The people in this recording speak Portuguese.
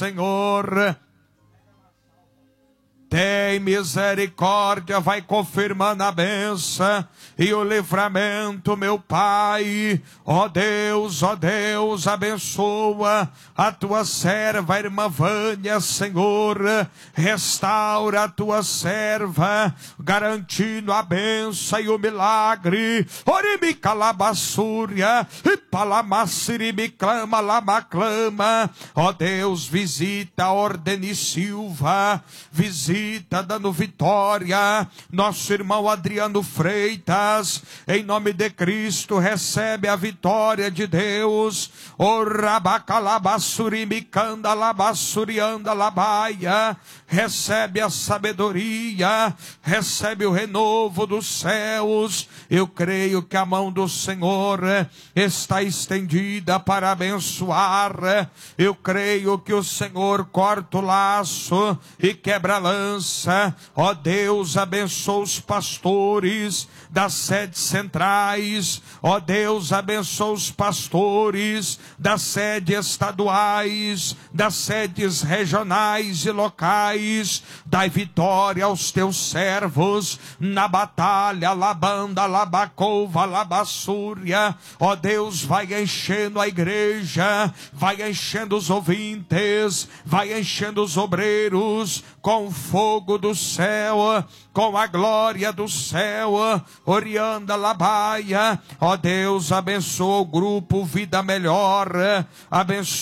Senhor. Tem misericórdia, vai confirmando a bênção e o livramento, meu Pai. Ó Deus, abençoa a tua serva, a irmã Vânia, Senhor. Restaura a tua serva, garantindo a bênção e o milagre. Orimi calabassúria, e palamassirimi clama, lamaclama. Ó Deus, visita a Ordeni Silva, visita dando vitória, nosso irmão Adriano Freitas, em nome de Cristo, recebe a vitória de Deus. O rabacalabassurimicanda labassurianda labaia, recebe a sabedoria, recebe o renovo dos céus. Eu creio que a mão do Senhor está estendida para abençoar. Eu creio que o Senhor corta o laço e quebra a lança. Ó Deus, abençoa os pastores das sedes centrais. Ó Deus, abençoa os pastores das sedes estaduais, das sedes regionais e locais. Dai vitória aos teus servos na batalha, labanda, labacova, labassúria. Ó Deus, vai enchendo a igreja, vai enchendo os ouvintes, vai enchendo os obreiros com o fogo do céu, com a glória do céu. Orianda Labaia. Ó Deus, abençoa o grupo Vida Melhor, abençoa